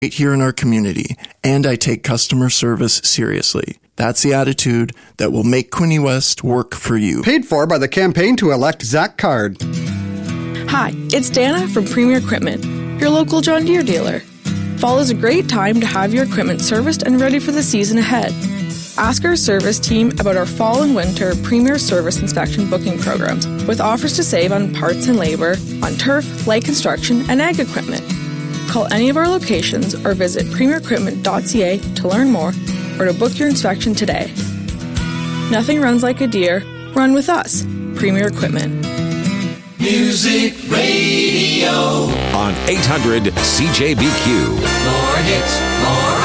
here in our community, and I take customer service seriously. That's the attitude that will make Quinte West work for you. Paid for by the campaign to elect Zach Card. Hi, it's Dana from Premier Equipment, your local John Deere dealer. Fall is a great time to have your equipment serviced and ready for the season ahead. Ask our service team about our fall and winter Premier Service Inspection booking programs with offers to save on parts and labor, on turf, light construction, and ag equipment. Call any of our locations or visit premierequipment.ca to learn more or to book your inspection today. Nothing runs like a Deere. Run with us. Premier Equipment. Music Radio on 800 CJBQ. More hits, more